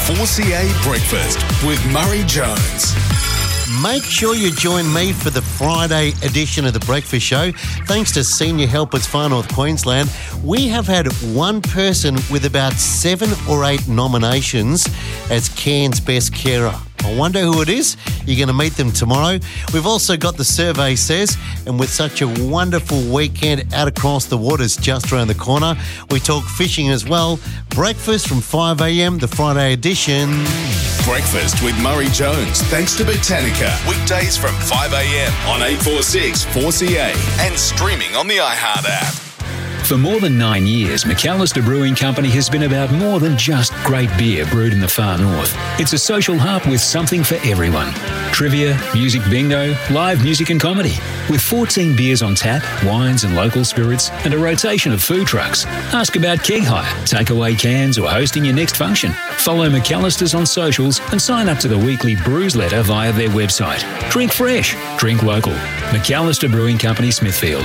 4CA Breakfast with Murray Jones. Make sure you join me for the Friday edition of The Breakfast Show. Thanks to Senior Helpers Far North Queensland, we have had one person with about 7 or 8 nominations as Cairns Best Carer. I wonder who it is. You're going to meet them tomorrow. We've also got The Survey Says, and with such a wonderful weekend out across the waters just around the corner, we talk fishing as well. Breakfast from 5 a.m, the Friday edition. Breakfast with Murray Jones, thanks to Botanica. Weekdays from 5 a.m. on 846 4CA and streaming on the iHeart app. For more than 9 years, McAllister Brewing Company has been about more than just great beer brewed in the far north. It's a social hub with something for everyone. Trivia, music bingo, live music and comedy. With 14 beers on tap, wines and local spirits, and a rotation of food trucks. Ask about keg hire, takeaway cans, or hosting your next function. Follow McAllister's on socials and sign up to the weekly brews letter via their website. Drink fresh, drink local. McAllister Brewing Company, Smithfield.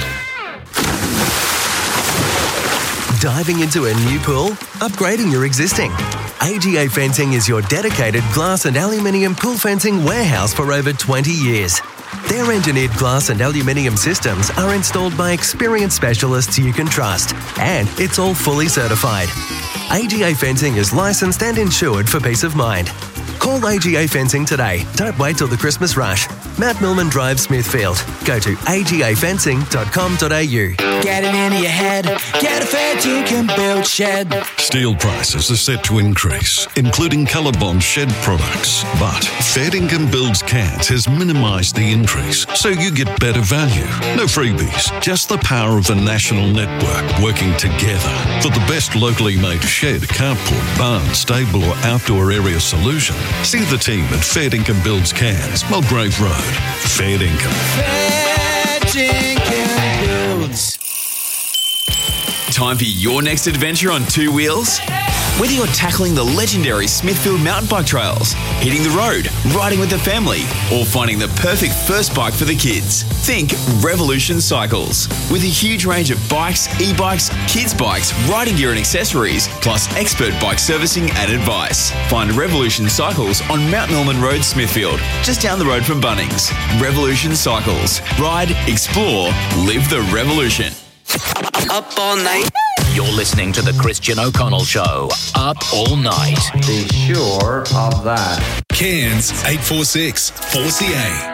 Diving into a new pool? Upgrading your existing? AGA Fencing is your dedicated glass and aluminium pool fencing warehouse for over 20 years. Their engineered glass and aluminium systems are installed by experienced specialists you can trust, and it's all fully certified. AGA Fencing is licensed and insured for peace of mind. Call AGA Fencing today. Don't wait till the Christmas rush. Matt Millman Drive, Smithfield. Go to agafencing.com.au. Get it into your head. Get a Fair Dinkum Build shed. Steel prices are set to increase, including ColourBond shed products. But Fair Dinkum Builds Cairns has minimised the increase, so you get better value. No freebies, just the power of a national network working together for the best locally made shed, carport, barn, stable or outdoor area solution. See the team at Fair Dinkum Builds Cairns, Mulgrave Road. Fair Dinkum. Fair Dinkum Builds. Time for your next adventure on 2 wheels? Whether you're tackling the legendary Smithfield mountain bike trails, hitting the road, riding with the family, or finding the perfect first bike for the kids, think Revolution Cycles. With a huge range of bikes, e-bikes, kids' bikes, riding gear and accessories, plus expert bike servicing and advice. Find Revolution Cycles on Mount Norman Road, Smithfield, just down the road from Bunnings. Revolution Cycles. Ride, explore, live the revolution. Up all night. You're listening to The Christian O'Connell Show. Up all night. Be sure of that. Cairns 846 4CA.